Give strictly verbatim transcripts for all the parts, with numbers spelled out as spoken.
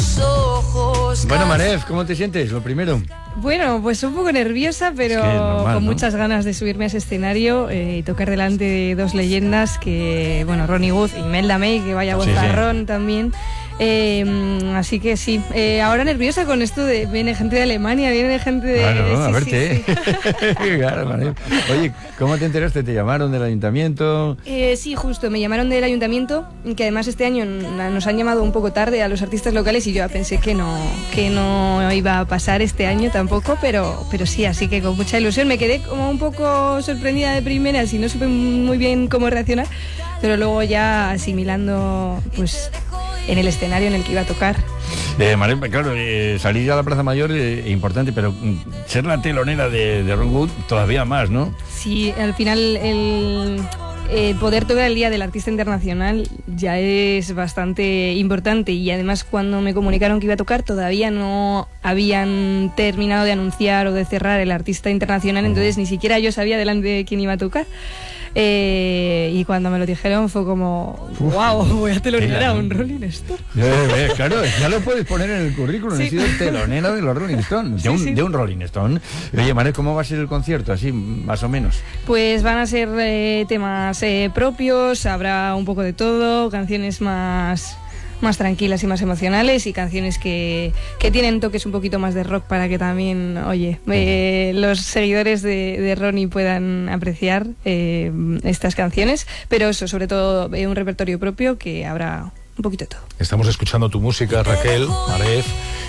los ojos. Bueno, Maref, ¿cómo te sientes? Lo primero. Bueno, pues un poco nerviosa, pero es que normal, con ¿no? muchas ganas de subirme a ese escenario eh, y tocar delante de dos leyendas que, bueno, Ronnie Wood y Imelda May, que vaya vozarrón sí, sí. también. Eh, así que sí, eh, ahora nerviosa con esto de viene gente de Alemania, viene gente de... Claro, sí, a sí, verte. Sí. Claro, Maref. Oye, ¿cómo te enteraste? ¿Te llamaron del ayuntamiento? Eh, sí, justo, me llamaron del ayuntamiento, que además este año nos han llamado un poco tarde a los artistas locales y yo pensé que no, que no iba a pasar este año tampoco, pero, pero sí, así que con mucha ilusión. Me quedé como un poco sorprendida de primeras y no supe muy bien cómo reaccionar, pero luego ya asimilando pues en el escenario en el que iba a tocar. Eh, Maref, claro, eh, salir a la Plaza Mayor es eh, importante, pero mm, ser la telonera de, de Ron Wood todavía más, ¿no? Sí, al final el... Eh, poder tocar el Día del Artista Internacional ya es bastante importante y además cuando me comunicaron que iba a tocar todavía no habían terminado de anunciar o de cerrar el Artista Internacional, entonces ni siquiera yo sabía delante de quién iba a tocar. Eh, y cuando me lo dijeron fue como Uf, wow, voy a telonear a un claro. Rolling Stone. Eh, eh, claro, ya lo puedes poner en el currículum. Sí. He sido telonera de los Rolling Stones, Sí, de, un, sí. de un Rolling Stone. Oye, Maref, ¿cómo va a ser el concierto? Así, más o menos. Pues van a ser eh, temas eh, propios, habrá un poco de todo, canciones más... más tranquilas y más emocionales y canciones que, que tienen toques un poquito más de rock para que también, oye, eh, los seguidores de, de Ronnie puedan apreciar eh, estas canciones, pero eso, sobre todo eh, un repertorio propio que habrá un poquito de todo. Estamos escuchando tu música, Raquel, Maref,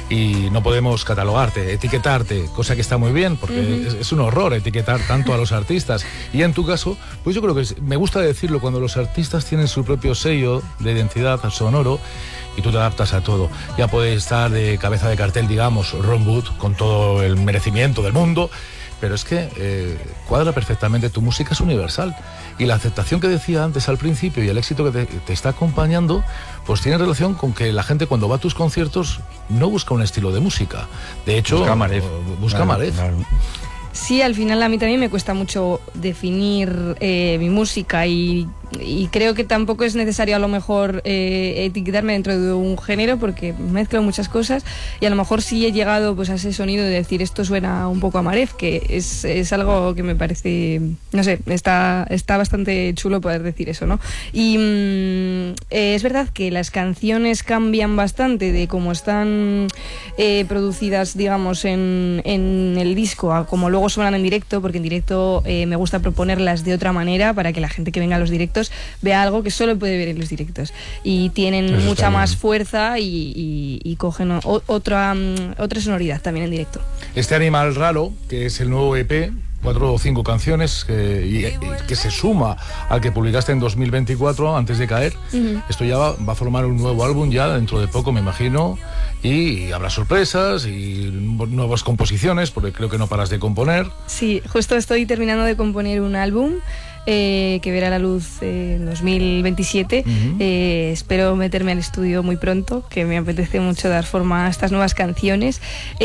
y no podemos catalogarte, etiquetarte, cosa que está muy bien, porque uh-huh. es, es un horror etiquetar tanto a los artistas. Y en tu caso, pues yo creo que es, me gusta decirlo, cuando los artistas tienen su propio sello de identidad sonoro, y tú te adaptas a todo. Ya puede estar de cabeza de cartel, digamos, Ron Wood, con todo el merecimiento del mundo, pero es que eh, cuadra perfectamente, tu música es universal. Y la aceptación que decía antes al principio y el éxito que te, te está acompañando, pues tiene relación con que la gente cuando va a tus conciertos no busca un estilo de música. De hecho, busca Maref. Busca claro, Maref. Claro. Sí, al final a mí también me cuesta mucho definir eh, mi música y, y creo que tampoco es necesario a lo mejor eh, etiquetarme dentro de un género porque mezclo muchas cosas y a lo mejor sí he llegado pues a ese sonido de decir esto suena un poco a Maref, que es, es algo que me parece, no sé, está, está bastante chulo poder decir eso, ¿no? Y mm, eh, es verdad que las canciones cambian bastante de cómo están eh, producidas, digamos, en, en el disco a como luego suenan en directo, porque en directo eh, me gusta proponerlas de otra manera para que la gente que venga a los directos vea algo que solo puede ver en los directos y tienen Eso mucha más bien. fuerza y, y, y cogen o, otra, um, otra sonoridad también en directo. Este Animal Raro, que es el nuevo E P, cuatro o cinco canciones que, y, y que se suma al que publicaste en dos mil veinticuatro, Antes de caer. Uh-huh. Esto ya va, va a formar un nuevo álbum ya dentro de poco, me imagino, y habrá sorpresas y nuevas composiciones, porque creo que no paras de componer. Sí, justo estoy terminando de componer un álbum Eh, que verá la luz eh, en dos mil veintisiete. Uh-huh. eh, espero meterme al estudio muy pronto, que me apetece mucho dar forma a estas nuevas canciones.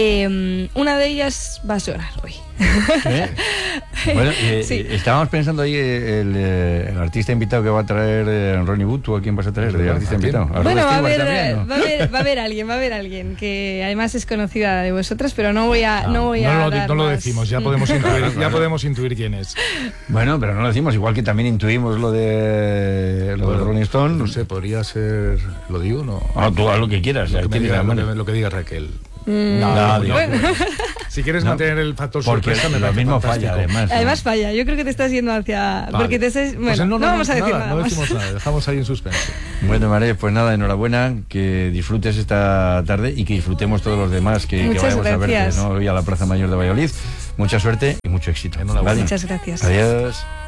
Eh, una de ellas va a sonar hoy. ¿Eh? Bueno, eh, sí. estábamos pensando ahí el, el, el artista invitado que va a traer eh, Ronnie Wood. ¿Tú a quién vas a traer de artista invitado? ¿A bueno, va a, haber, también, ¿no? va, a haber, va a haber alguien, va a haber alguien que además es conocida de vosotras, pero no voy a, no, no voy no a lo, dar no lo más. decimos, ya podemos intuir, ya podemos intuir quién es. Bueno, pero no lo decimos, igual que también intuimos lo de lo bueno, de Rolling Stone. No sé, podría ser, ¿lo digo? No. Ah, tú haz lo que quieras. Lo que, me diga, la lo, que, lo que diga Raquel. Mm, no, no, digo, bueno. Si quieres no, mantener el factor porque sorpresa, me lo parece mismo fantástico. falla, además. Además falla, yo creo que te estás yendo hacia... Vale. Porque te estás... Bueno, pues no, no, no vamos a decir nada, nada, no más. decimos nada, dejamos ahí en suspenso. Bueno, Maref, pues nada, enhorabuena, que disfrutes esta tarde y que disfrutemos todos los demás que, que vayamos gracias. a verte, ¿no? Hoy a la Plaza Mayor de Valladolid. Mucha suerte y mucho éxito. Enhorabuena. ¿Vale? Muchas gracias. Adiós.